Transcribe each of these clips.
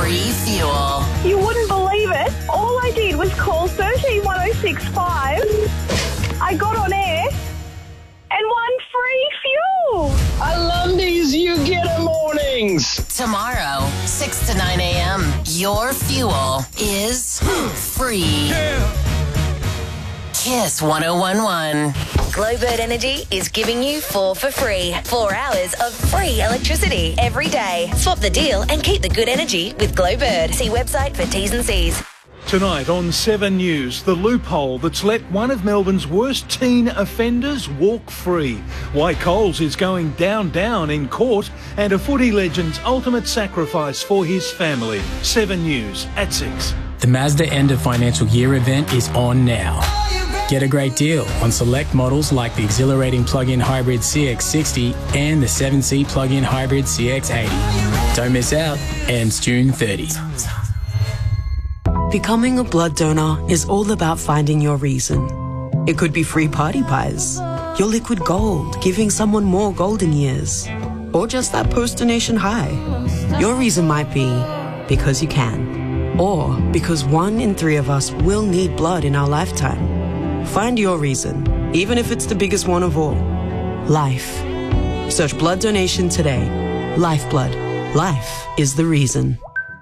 free fuel. You wouldn't believe it. All I did was call 131065. I got on air and won free fuel. I love these You Get It mornings. Tomorrow, 6 to 9 a.m., your fuel is free. Kiss 1011. Glowbird Energy is giving you 4 for free. 4 hours of free electricity every day. Swap the deal and keep the good energy with Glowbird. See website for T's and C's. Tonight on 7 News, the loophole that's let one of Melbourne's worst teen offenders walk free. Why Coles is going down in court, and a footy legend's ultimate sacrifice for his family. 7 News at 6. The Mazda end of financial year event is on now. Get a great deal on select models like the exhilarating plug-in hybrid CX-60 and the 7-seat plug-in hybrid CX-80. Don't miss out. Ends June 30. Becoming a blood donor is all about finding your reason. It could be free party pies, your liquid gold, giving someone more golden years, or just that post-donation high. Your reason might be because you can, or because 1 in 3 of us will need blood in our lifetime. Find your reason, even if it's the biggest one of all. Life. Search blood donation today. Lifeblood. Life is the reason.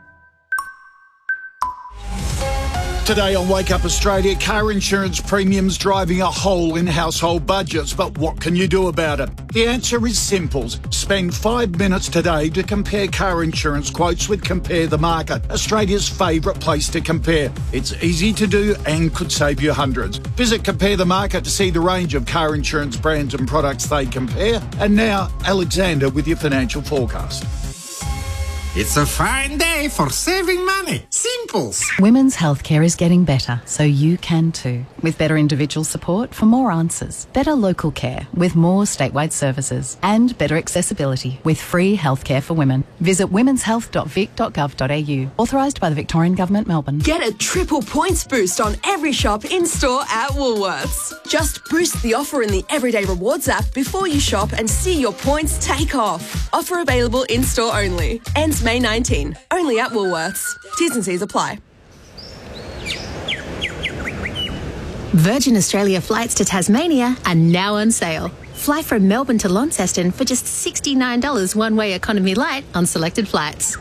Today on Wake Up Australia, car insurance premiums driving a hole in household budgets. But what can you do about it? The answer is simple. Spend 5 minutes today to compare car insurance quotes with Compare the Market, Australia's favourite place to compare. It's easy to do and could save you hundreds. Visit Compare the Market to see the range of car insurance brands and products they compare. And now, Alexander with your financial forecast. It's a fine day for saving money. Simples. Women's healthcare is getting better, so you can too. With better individual support for more answers, better local care with more statewide services, and better accessibility with free healthcare for women. Visit womenshealth.vic.gov.au. Authorised by the Victorian Government, Melbourne. Get a triple points boost on every shop in-store at Woolworths. Just boost the offer in the Everyday Rewards app before you shop and see your points take off. Offer available in-store only. Ends May 19. Only at Woolworths. T's and C's apply. Virgin Australia flights to Tasmania are now on sale. Fly from Melbourne to Launceston for just $69 one-way economy light on selected flights.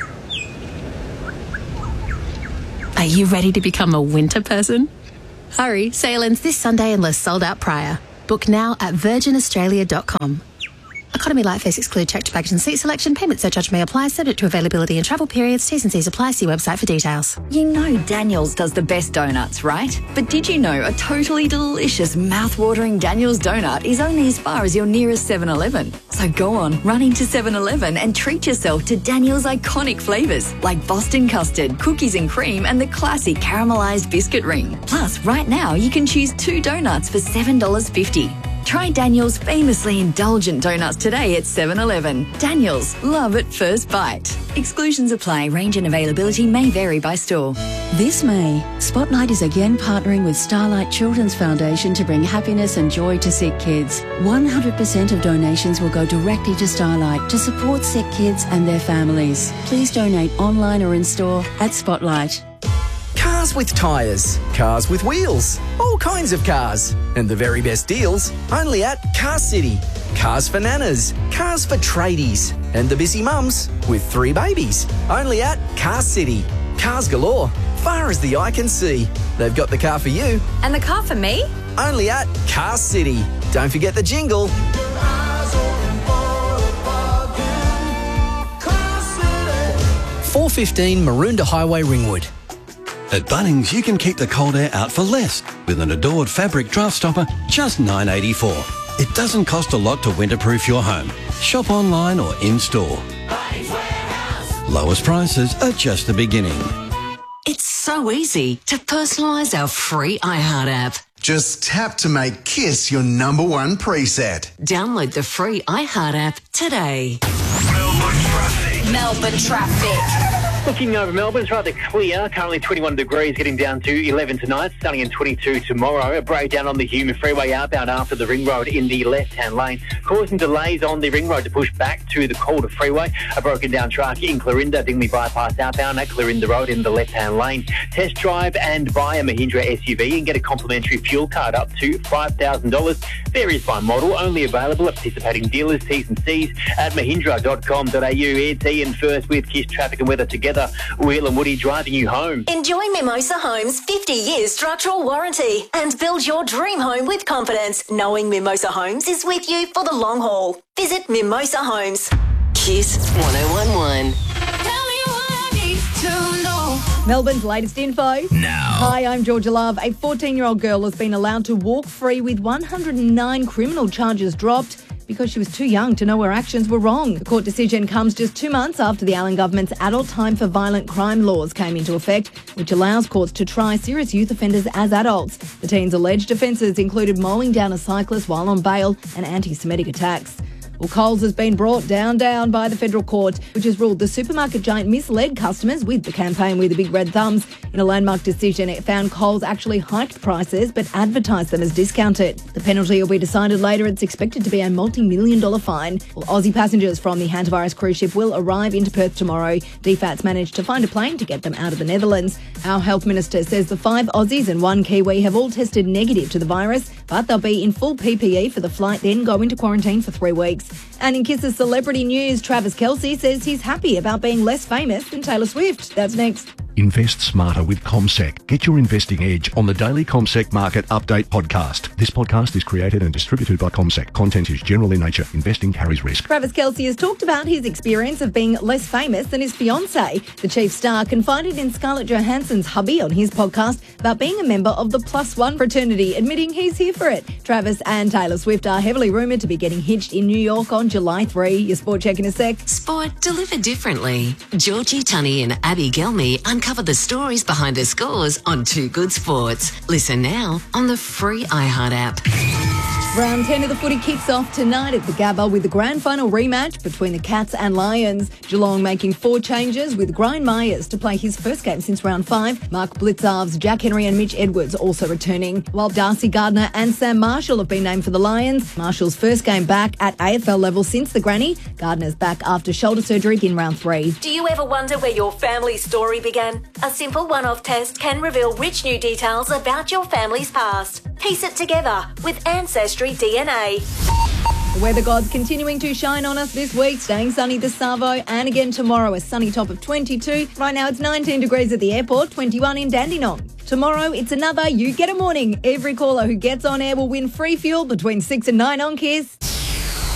Are you ready to become a winter person? Hurry, sale ends this Sunday unless sold out prior. Book now at virginaustralia.com. Economy light fares exclude checked baggage and seat selection. Payment surcharge may apply, subject to availability and travel periods. T's and C's apply. See website for details. You know Daniel's does the best donuts, right? But did you know a totally delicious, mouth-watering Daniel's donut is only as far as your nearest 7-Eleven? So go on, run into 7-Eleven and treat yourself to Daniel's iconic flavours like Boston custard, cookies and cream, and the classic caramelised biscuit ring. Plus, right now you can choose 2 donuts for $7.50. Try Daniel's famously indulgent donuts today at 7-Eleven. Daniel's, love at first bite. Exclusions apply. Range and availability may vary by store. This May, Spotlight is again partnering with Starlight Children's Foundation to bring happiness and joy to sick kids. 100% of donations will go directly to Starlight to support sick kids and their families. Please donate online or in store at Spotlight. Cars with tyres, cars with wheels, all kinds of cars. And the very best deals, only at Car City. Cars for nanas, cars for tradies, and the busy mums with 3 babies. Only at Car City. Cars galore, far as the eye can see. They've got the car for you. And the car for me? Only at Car City. Don't forget the jingle. 415 Maroondah Highway, Ringwood. At Bunnings, you can keep the cold air out for less with an Adored fabric draft stopper, just $9.84. It doesn't cost a lot to winterproof your home. Shop online or in-store. Lowest prices are just the beginning. It's so easy to personalise our free iHeart app. Just tap to make Kiss your #1 preset. Download the free iHeart app today. Melbourne traffic. Looking over Melbourne, it's rather clear. Currently 21 degrees, getting down to 11 tonight, sunny and 22 tomorrow. A breakdown on the Hume Freeway outbound after the Ring Road in the left-hand lane, causing delays on the Ring Road to push back to the Calder Freeway. A broken down truck in Clarinda, Dingley Bypass outbound at Clarinda Road in the left-hand lane. Test drive and buy a Mahindra SUV and get a complimentary fuel card up to $5,000. Varies by model, only available at participating dealers. T's and C's at mahindra.com.au. It's Ian first with Kiss Traffic and Weather together. Wheel and Woody driving you home. Enjoy Mimosa Homes' 50-year structural warranty and build your dream home with confidence, knowing Mimosa Homes is with you for the long haul. Visit Mimosa Homes. Kiss 1011. Melbourne's latest info. Now. Hi, I'm Georgia Love. A 14-year-old girl has been allowed to walk free with 109 criminal charges dropped because she was too young to know her actions were wrong. The court decision comes just 2 months after the Allen government's adult time for violent crime laws came into effect, which allows courts to try serious youth offenders as adults. The teen's alleged offences included mowing down a cyclist while on bail and anti-Semitic attacks. Well, Coles has been brought down by the federal court, which has ruled the supermarket giant misled customers with the campaign with the big red thumbs. In a landmark decision, it found Coles actually hiked prices but advertised them as discounted. The penalty will be decided later. It's expected to be a multi-million-dollar fine. Well, Aussie passengers from the hantavirus cruise ship will arrive into Perth tomorrow. DFAT's managed to find a plane to get them out of the Netherlands. Our health minister says the 5 Aussies and 1 Kiwi have all tested negative to the virus, but they'll be in full PPE for the flight, then go into quarantine for 3 weeks. And in Kiss's celebrity news, Travis Kelce says he's happy about being less famous than Taylor Swift. That's next. Invest smarter with CommSec. Get your investing edge on the daily CommSec Market Update podcast. This podcast is created and distributed by CommSec. Content is general in nature. Investing carries risk. Travis Kelce has talked about his experience of being less famous than his fiancée. The chief star confided in Scarlett Johansson's hubby on his podcast about being a member of the +1 fraternity, admitting he's here for it. Travis and Taylor Swift are heavily rumoured to be getting hitched in New York on July 3. Your sport check in a sec. Sport delivered differently. Georgie Tunney and Abby Gelmy uncover the stories behind the scores on Too Good Sports. Listen now on the free iHeart app. Round 10 of the footy kicks off tonight at the Gabba with the grand final rematch between the Cats and Lions. Geelong making 4 changes with Brian Myers to play his first game since round 5. Mark Blitzarves, Jack Henry and Mitch Edwards also returning, while Darcy Gardner and Sam Marshall have been named for the Lions. Marshall's first game back at AFL level since the granny. Gardner's back after shoulder surgery in round 3. Do you ever wonder where your family story began? A simple one-off test can reveal rich new details about your family's past. Piece it together with Ancestry DNA. The weather gods continuing to shine on us this week, staying sunny this Savo and again tomorrow, a sunny top of 22. Right now it's 19 degrees at the airport, 21 in Dandenong. Tomorrow it's another You Get a Morning. Every caller who gets on air will win free fuel between 6 and 9 on Kiss.